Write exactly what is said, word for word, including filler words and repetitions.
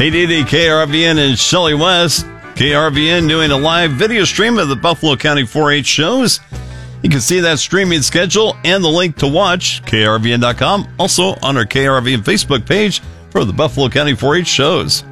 eight eighty K R V N in Shelley West. K R V N doing a live video stream of the Buffalo County four H shows. You can see that streaming schedule and the link to watch, K R V N dot com. Also on our K R V N Facebook page for the Buffalo County four H shows.